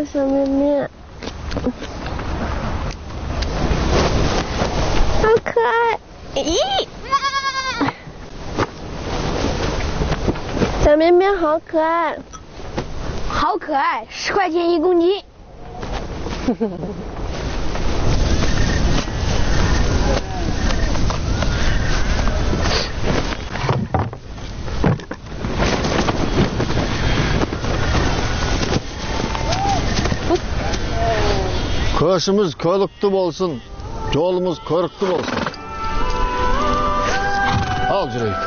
小绵绵，好可爱！咦，小绵绵好可爱， 好可爱，10块钱1公斤。 Köşümüz körüklü olsun, yolumuz körüklü olsun. Al Cüneyt.